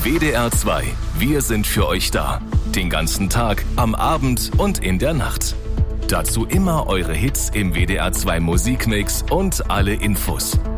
WDR 2. Wir sind für euch da. Den ganzen Tag, am Abend und in der Nacht. Dazu immer eure Hits im WDR 2 Musikmix und alle Infos.